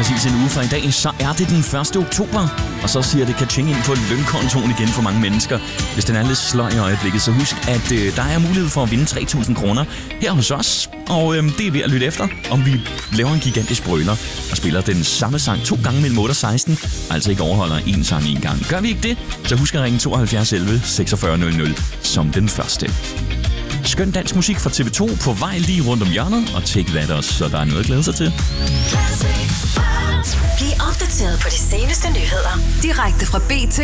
præcis en uge fra i dag, så er det den 1. oktober. Og så siger det kaching ind på lønkontoen igen for mange mennesker. Hvis den er lidt sløj i øjeblikket, så husk, at der er mulighed for at vinde 3.000 kroner her hos os. Og det er ved at lytte efter, om vi laver en gigantisk brøler og spiller den samme sang 2 gange mellem 8 og 16. Altså ikke overholder en sang en gang. Gør vi ikke det, så husk at ringe 72 11 46 00 som den første. Skøn dansk musik fra TV2 på vej lige rundt om hjørnet, og take that også, så der er noget at glæde sig til. Bliv opdateret på de seneste nyheder direkte fra BT.